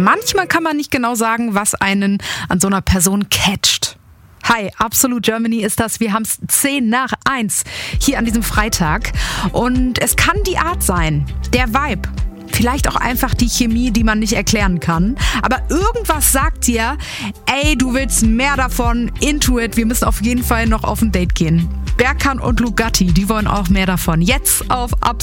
manchmal kann man nicht genau sagen, was einen an so einer Person catcht. Hi, Absolute Germany ist das. Wir haben es 10:10 hier an diesem Freitag. Und es kann die Art sein, der Vibe. Vielleicht auch einfach die Chemie, die man nicht erklären kann. Aber irgendwas sagt dir, ey, du willst mehr davon, into it. Wir müssen auf jeden Fall noch auf ein Date gehen. Berkan und Lugatti, die wollen auch mehr davon. Jetzt auf Absolute.